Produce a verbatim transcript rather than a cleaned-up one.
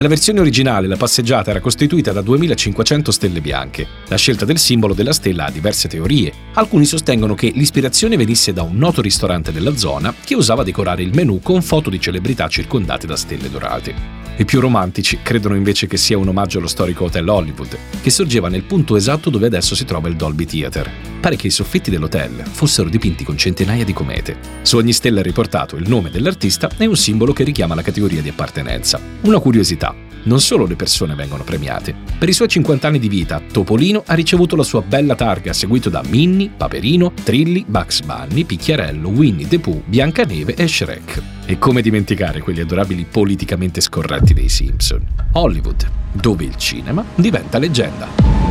Nella versione originale la passeggiata era costituita da duemilacinquecento stelle bianche. La scelta del simbolo della stella ha diverse teorie. Alcuni sostengono che l'ispirazione venisse da un noto ristorante della zona che usava decorare il menù con foto di celebrità circondate da stelle dorate. I più romantici credono invece che sia un omaggio allo storico Hotel Hollywood, che sorgeva nel punto esatto dove adesso si trova il Dolby Theatre. Pare che i soffitti dell'hotel fossero dipinti con centinaia di comete. Su ogni stella è riportato il nome dell'artista e un simbolo che richiama la categoria di appartenenza. Una curiosità: non solo le persone vengono premiate. Per i suoi cinquanta anni di vita, Topolino ha ricevuto la sua bella targa, seguito da Minnie, Paperino, Trilli, Bugs Bunny, Picchiarello, Winnie the Pooh, Biancaneve e Shrek. E come dimenticare quegli adorabili politicamente scorretti dei Simpson? Hollywood, dove il cinema diventa leggenda.